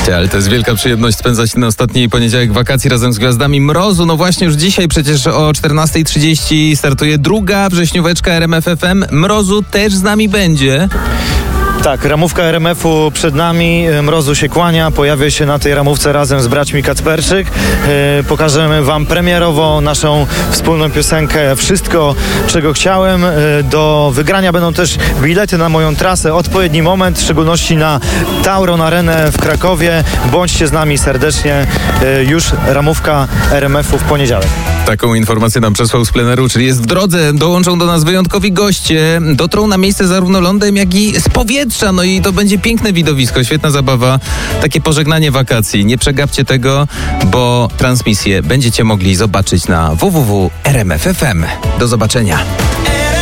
Ale to jest wielka przyjemność spędzać ten ostatni poniedziałek wakacji razem z Gwiazdami Mrozu. No właśnie już dzisiaj przecież o 14:30 startuje druga wrześnióweczka RMF FM. Mrozu też z nami będzie. Tak, ramówka RMF-u przed nami, Mrozu się kłania, pojawia się na tej ramówce razem z braćmi Kacperczyk. Pokażemy wam premierowo naszą wspólną piosenkę Wszystko, czego chciałem. Do wygrania będą też bilety na moją trasę Odpowiedni Moment, w szczególności na Tauron Arenę w Krakowie. Bądźcie z nami serdecznie, już ramówka RMF-u w poniedziałek. Taką informację nam przesłał z pleneru, czyli jest w drodze. Dołączą do nas wyjątkowi goście. Dotrą na miejsce zarówno lądem, jak i z powietrza. No i to będzie piękne widowisko, świetna zabawa. Takie pożegnanie wakacji. Nie przegapcie tego, bo transmisję będziecie mogli zobaczyć na www.rmf.fm. Do zobaczenia.